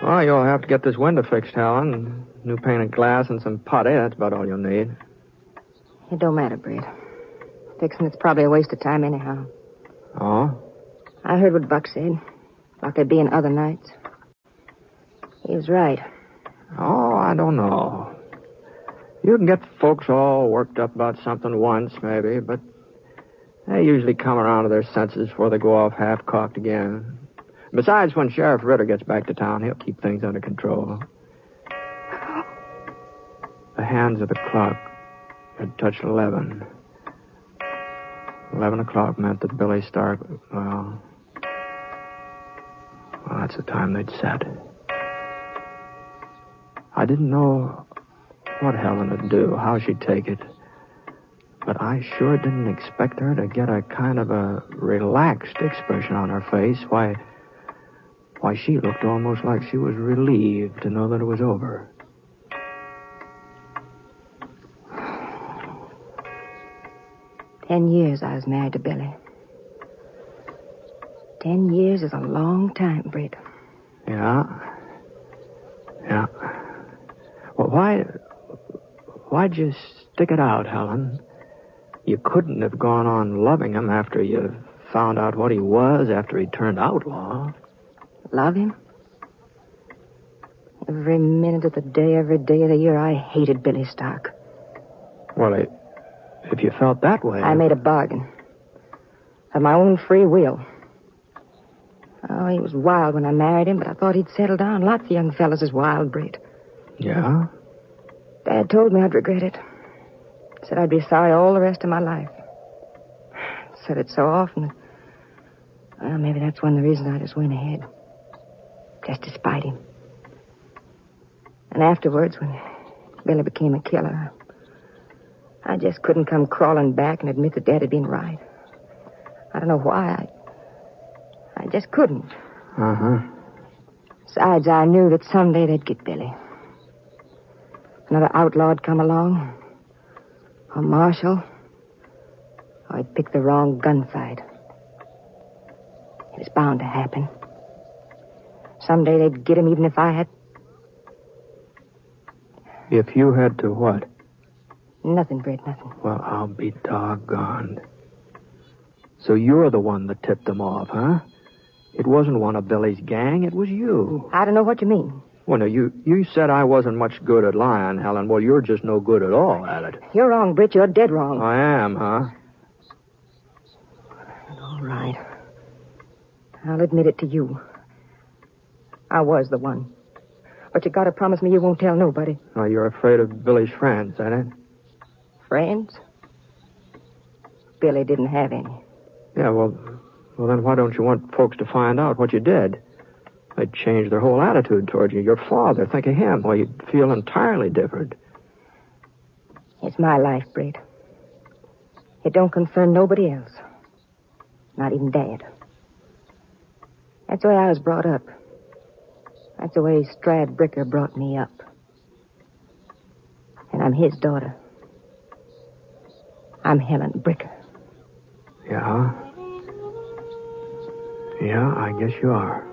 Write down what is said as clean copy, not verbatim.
Well, you'll have to get this window fixed, Helen. New pane of glass and some putty. That's about all you'll need. It don't matter, Brett. Fixing it's probably a waste of time anyhow. Oh? I heard what Buck said. About there being other nights. He was right. Oh, I don't know. You can get folks all worked up about something once, maybe, but they usually come around to their senses before they go off half-cocked again. Besides, when Sheriff Ritter gets back to town, he'll keep things under control. The hands of the clock had touched 11. 11 o'clock meant that Billy Stark... Well, that's the time they'd set. I didn't know what Helen would do, how she'd take it. But I sure didn't expect her to get a kind of a relaxed expression on her face. Why, she looked almost like she was relieved to know that it was over. $10 I was married to Billy. 10 years is a long time, Britt. Yeah. Well, why'd you stick it out, Helen? You couldn't have gone on loving him after you found out what he was, after he turned outlaw. Love him? Every minute of the day, every day of the year, I hated Billy Stark. Well, if you felt that way... I made a bargain. Of my own free will. Oh, he was wild when I married him, but I thought he'd settle down. Lots of young fellas is wild, Britt. Yeah? Dad told me I'd regret it. Said I'd be sorry all the rest of my life. Said it so often. Well, maybe that's one of the reasons I just went ahead. Just to spite him. And afterwards, when Billy became a killer, I just couldn't come crawling back and admit that Dad had been right. I don't know why. I just couldn't. Uh-huh. Besides, I knew that someday they'd get Billy. Another outlaw'd come along. Or Marshall. Or I'd pick the wrong gunfight. It was bound to happen. Someday they'd get him even if I had... If you had to what? Nothing, Britt, nothing. Well, I'll be doggone. So you're the one that tipped them off, huh? It wasn't one of Billy's gang, it was you. I don't know what you mean. Well, no, you said I wasn't much good at lying, Helen. Well, you're just no good at all at it. You're wrong, Britt. You're dead wrong. I am, huh? All right. I'll admit it to you. I was the one. But you gotta promise me you won't tell nobody. Oh, you're afraid of Billy's friends, ain't it? Friends? Billy didn't have any. Yeah, well, then why don't you want folks to find out what you did? They'd change their whole attitude toward you. Your father, think of him. Well, you'd feel entirely different. It's my life, Britt. It don't concern nobody else. Not even Dad. That's the way I was brought up. That's the way Strad Bricker brought me up. And I'm his daughter. I'm Helen Bricker. Yeah? Yeah, I guess you are.